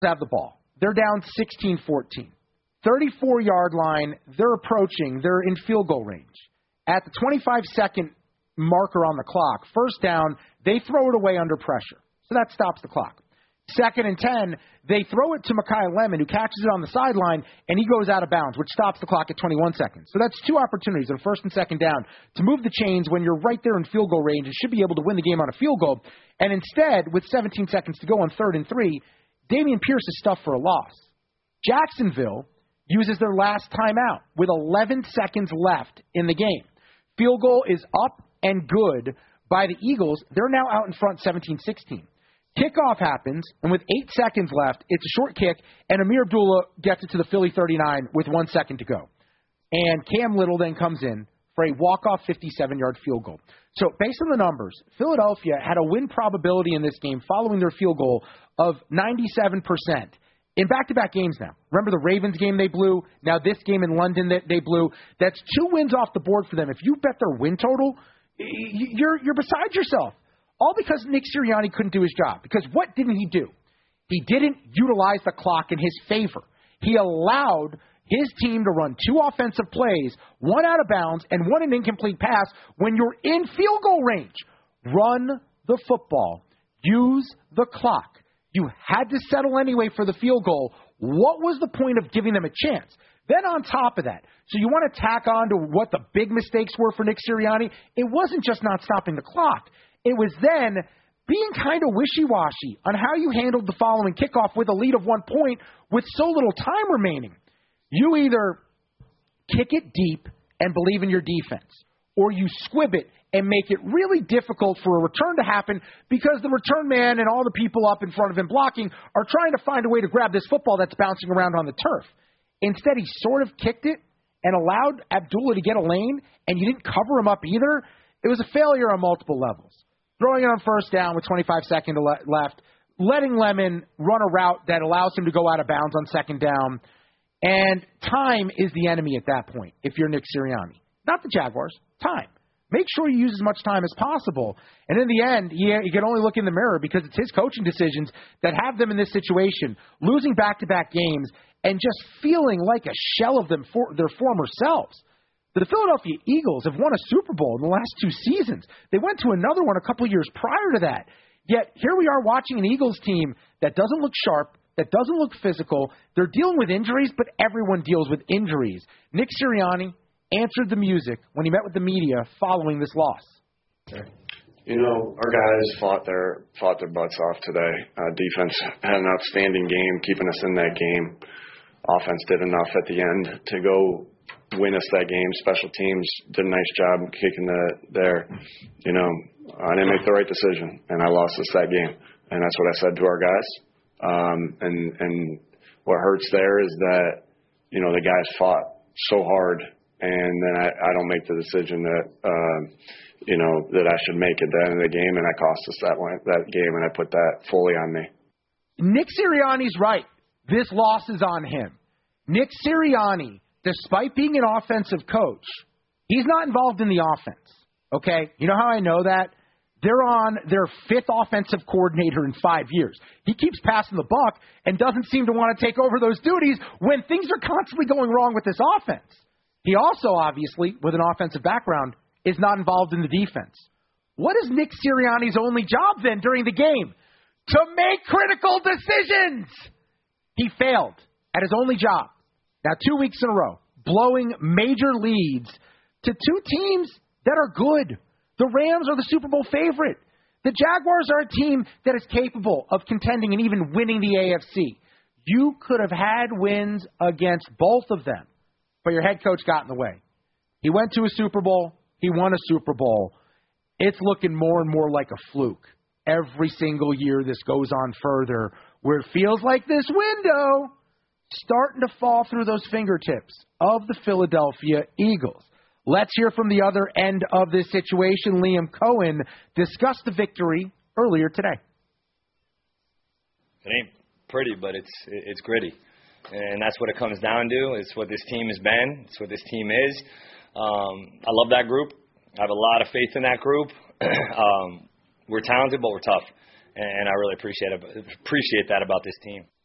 have the ball. They're down 16-14. 34-yard line, they're approaching. They're in field goal range. At the 25-second marker on the clock, first down, they throw it away under pressure. So that stops the clock. 2nd and 10, they throw it to Mekhi Lemon, who catches it on the sideline, and he goes out of bounds, which stops the clock at 21 seconds. So that's 2 opportunities on 1st and 2nd down to move the chains when you're right there in field goal range and should be able to win the game on a field goal. And instead, with 17 seconds to go on 3rd and 3, Dameon Pierce is stuffed for a loss. Jacksonville uses their last timeout with 11 seconds left in the game. Field goal is up and good by the Eagles. They're now out in front 17-16. Kickoff happens, and with 8 seconds left, it's a short kick, and Amir Abdullah gets it to the Philly 39 with 1 second to go. And Cam Little then comes in for a walk-off 57-yard field goal. So based on the numbers, Philadelphia had a win probability in this game following their field goal of 97% in back-to-back games now. Remember the Ravens game they blew? Now this game in London that they blew. That's 2 wins off the board for them. If you bet their win total, you're beside yourself. All because Nick Sirianni couldn't do his job. Because what didn't he do? He didn't utilize the clock in his favor. He allowed his team to run 2 offensive plays, 1 out of bounds, and 1 an incomplete pass when you're in field goal range. Run the football. Use the clock. You had to settle anyway for the field goal. What was the point of giving them a chance? Then on top of that, so you want to tack on to what the big mistakes were for Nick Sirianni? It wasn't just not stopping the clock. It was then being kind of wishy-washy on how you handled the following kickoff with a lead of 1 point with so little time remaining. You either kick it deep and believe in your defense, or you squib it and make it really difficult for a return to happen because the return man and all the people up in front of him blocking are trying to find a way to grab this football that's bouncing around on the turf. Instead, he sort of kicked it and allowed Abdullah to get a lane, and you didn't cover him up either. It was a failure on multiple levels. Throwing it on first down with 25 seconds left, letting Lemon run a route that allows him to go out of bounds on 2nd down. And time is the enemy at that point if you're Nick Sirianni. Not the Jaguars, time. Make sure you use as much time as possible. And in the end, you can only look in the mirror because it's his coaching decisions that have them in this situation, losing back-to-back games and just feeling like a shell of them for their former selves. The Philadelphia Eagles have won a Super Bowl in the last 2 seasons. They went to another one a couple years prior to that. Yet here we are watching an Eagles team that doesn't look sharp, that doesn't look physical. They're dealing with injuries, but everyone deals with injuries. Nick Sirianni answered the music when he met with the media following this loss. You know, our guys fought their butts off today. Defense had an outstanding game, keeping us in that game. Offense did enough at the end to go win us that game. Special teams did a nice job kicking there. You know, I didn't make the right decision, and I lost us that game. And that's what I said to our guys. And what hurts there is that, you know, the guys fought so hard, and then I don't make the decision that, you know, that I should make at the end of the game, and I cost us that game, and I put that fully on me. Nick Sirianni's right. This loss is on him. Nick Sirianni, despite being an offensive coach, he's not involved in the offense, okay? You know how I know that? They're on their 5th offensive coordinator in 5 years. He keeps passing the buck and doesn't seem to want to take over those duties when things are constantly going wrong with this offense. He also, obviously, with an offensive background, is not involved in the defense. What is Nick Sirianni's only job then during the game? To make critical decisions! He failed at his only job. Now, 2 weeks in a row, blowing major leads to 2 teams that are good. The Rams are the Super Bowl favorite. The Jaguars are a team that is capable of contending and even winning the AFC. You could have had wins against both of them, but your head coach got in the way. He went to a Super Bowl. He won a Super Bowl. It's looking more and more like a fluke. Every single year this goes on further, where it feels like this window starting to fall through those fingertips of the Philadelphia Eagles. Let's hear from the other end of this situation. Liam Cohen discussed the victory earlier today. It ain't pretty, but it's gritty. And that's what it comes down to. It's what this team has been. It's what this team is. I love that group. I have a lot of faith in that group. We're talented, but we're tough. And I really appreciate that about this team.